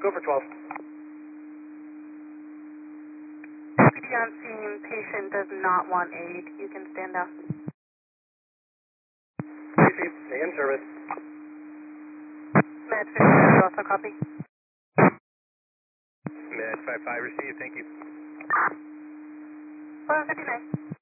Go for 12. PD on scene, patient does not want aid. You can stand down. Received. Stay in service. Med 55 also copy. Med 55 received. Thank you. 459.